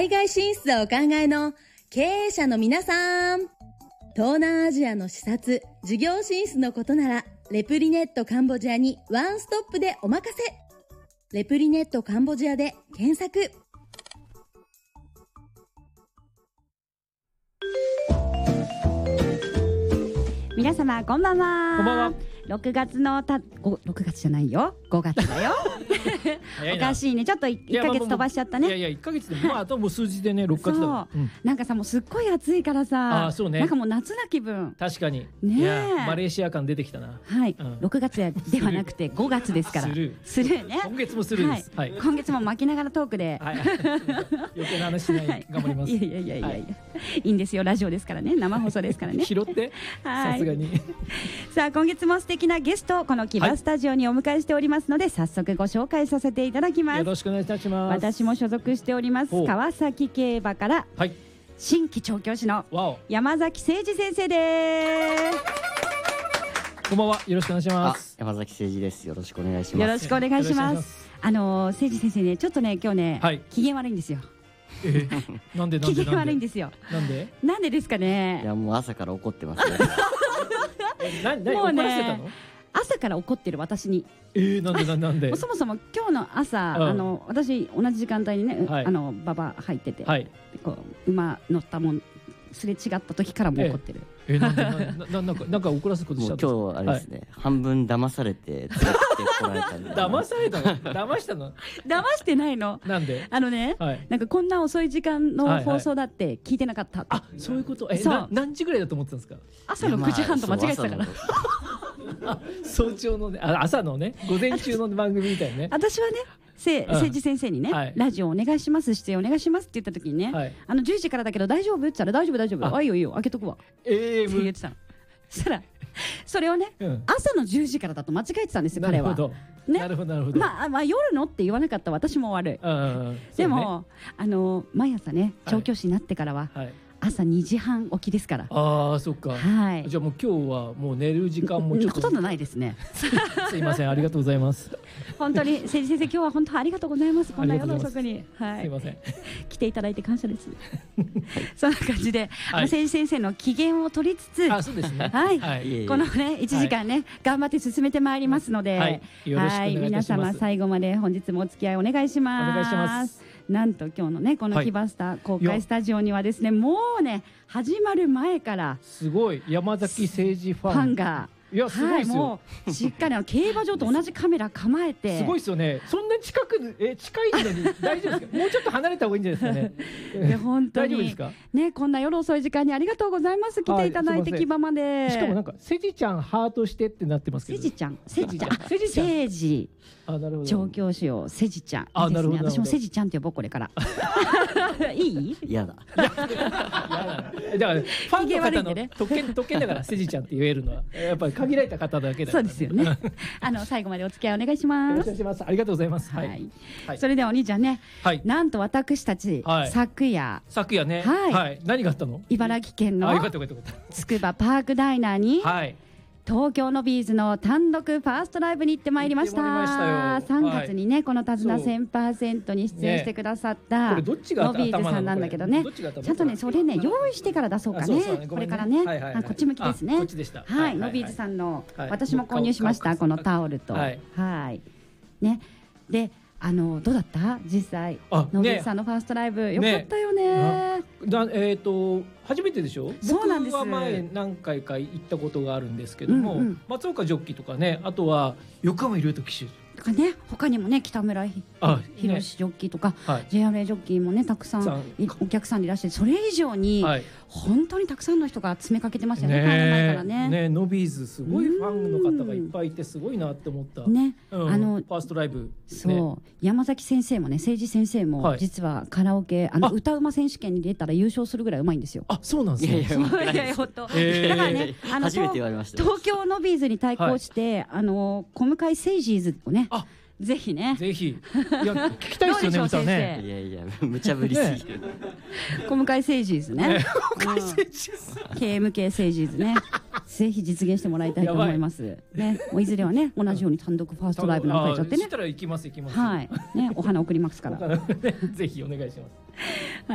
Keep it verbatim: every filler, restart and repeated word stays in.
海外進出をお考えの経営者の皆さん、東南アジアの視察、事業進出のことならレプリネットカンボジアにワンストップでお任せ。レプリネットカンボジアで検索。 皆様こんばんは。 こんばんは。 ろくがつのたごろくがつじゃないよ、ごがつだよおかしいね、ちょっといっかげつ飛ばしちゃったね。 いやいやいっかげつでもまああともう数字でねろくがつだわ。 そう、うん、なんかさもうすっごい暑いからさ、 あそうね、 なんかもう夏な気分。 確かにねえ、 いやマレーシア感出てきたな。 はい、 うん、 ろくがつではなくてごがつですから。 スルースルーね。 今月もスルーです、はいはい、 今月も巻きながらトークで、はい、 余計な話しない、はい、頑張ります。 いやいやいやいやいや、はい、いいんですよ、ラジオですからね、生放送ですからね拾ってさすがにさあ今月も素敵なゲストをこのキバスタジオにお迎えしておりますので、はい、早速ご紹介させていただきます。 よろしくお願いいたします。 私も所属しております川崎競馬から、はい、新規調教師の山崎誠二先生です。 こんばんは、よろしくお願いします。 山崎誠二です。よろしくお願いします。 よろしくお願いします。あの誠二先生ね、ちょっとね今日ね、はい、機嫌悪いんですよ。 えー、なんでなんで機嫌悪いんですよ。 なんでなんでですかね。 いやもう朝から怒ってますねななもうね、怒らせたの？ 朝から怒ってる私に。 えー、なんでなんでなんでそもそも今日の朝、うん、あの私同じ時間帯にね、はい、あの馬場入ってて、はい、こう馬乗ったもんすれ違った時からもう怒ってる。 えー、なんでなななんかなんか怒らすことしたんですか？ 今日あれですね、はい、半分騙されて連れてこられたんで騙されたの？騙したの？ 騙してないの。なんで？あのね、はい、なんかこんな遅い時間の放送だって聞いてなかった。 あ、そういうこと。え、な何時ぐらいだと思ってたんですか？ 朝のくじはんと間違えてたから。 早朝のね、あ、朝のね、午前中の番組みたいね。 私はね、せ誠二先生にね、はい、ラジオお願いします、出演お願いしますって言った時にね、はい、あのじゅうじからだけど大丈夫って言ったら大丈夫大丈夫、あ、いいよいいよ開けとくわ、ええー、って言ってたの。そしたらそれをね、うん、朝のじゅうじからだと間違えてたんですよ、彼は。ね、なるほどなるほど。まあまあ夜のって言わなかった私も悪い。でも、ね、あの毎朝ね調教師になってからは、はいはい、朝にじはん起きですから。 ああ、そっか。はい。じゃあもう今日はもう寝る時間もちょっとほとんどないですね。 すいません、ありがとうございます。 本当に誠二先生、今日は本当ありがとうございます。こんな夜遅くに、はい。 すいません。 来ていただいて感謝です。そんな感じで、誠二先生の機嫌を取りつつ、 あ、そうですね。 はい。このねいちじかんね頑張って進めてまいりますので、はい。皆様最後まで本日もお付き合いお願いします。お願いします。なんと今日のねこのキバスタ公開スタジオにはですね、もうね始まる前からすごい山崎誠二ファンファンが、いやすごいですよ、はい、もうしっかり競馬場と同じカメラ構えてすごいですよね。そんな近くえ近いのに大丈夫ですか？もうちょっと離れた方がいいんじゃないですかね。いや本当に大丈夫ですかね。こんな夜遅い時間にありがとうございます。来ていただいて騎馬まで。 しかもなんかセジちゃんハートしてってなってますけど、 セジちゃんセジちゃんセジセジ調教師をセジちゃん、あ、なるほど。私もセジちゃんって呼ぼうこれから。いい？ 嫌だ。 だからファンの方の特権特権だからセジちゃんって言えるのはやっぱり限られた方だけだ。 そうですよね。あの最後までお付き合いお願いします。 よろしくお願いします。ありがとうございます。はい。 それではお兄ちゃんね、なんと私たち昨夜昨夜ね、はい、何があったの？茨城県のつくばパークダイナーに東京のビーズの単独ファーストライブに行ってまいりました。さんがつにねこの手綱 せんパーセント に出演してくださったのビーズさんなんだけどね、ちゃんとねそれね用意してから出そうかね、これからね。こっち向きですね。はい、のビーズさんの私も購入しましたこのタオルと、はいね。であのどうだった実際のビーズさんのファーストライブ？よかったよね。 えっと初めてでしょ？僕は前何回か行ったことがあるんですけども、松岡ジョッキーとかね、あとは横浜いると騎手とかね、他にもね北村ひろしジョッキーとか ジェイアールエー ジョッキーもねたくさんお客さんでいらっしゃる。それ以上に本当にたくさんの人が詰めかけてましたよね。前からね。 ね、ノビーズすごいファンの方がいっぱいいてすごいなって思った。ね、あのファーストライブ。 そう山崎先生もね、誠二先生も実はカラオケあの歌うま選手権に出たら優勝するぐらいうまいんですよ。 あ、そうなんですね。 いやいや本当。だからね、あの東京ノビーズに対抗してあの小向井セイジーズをね。ぜひね。 ぜひ。いや聞きたいですよね、歌ね。 いやいや無茶ぶりすぎる。 小向井セイジーズね。ケーエムケー セイジーズね。ぜひ実現してもらいたいと思います。ね、もういずれはね同じように単独ファーストライブなんかやっちゃってね。 そしたら行きます行きます。 はい。ね、お花送りますから。 ぜひお願いします。